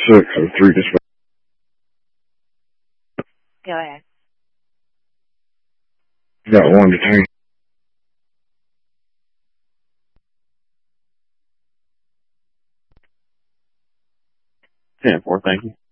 603 dispatch. Go ahead. Got one detained. 10-4, thank you.